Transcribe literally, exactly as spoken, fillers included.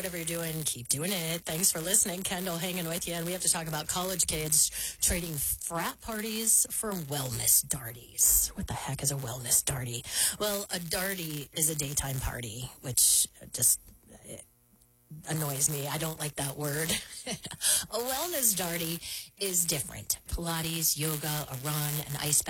whatever you're doing, keep doing it. Thanks for listening. Kendall hanging with you. And we have to talk about college kids trading frat parties for wellness darties. What the heck is a wellness darty? Well, a darty is a daytime party, which just annoys me. I don't like that word. A wellness darty is different. Pilates, yoga, a run, an ice bath.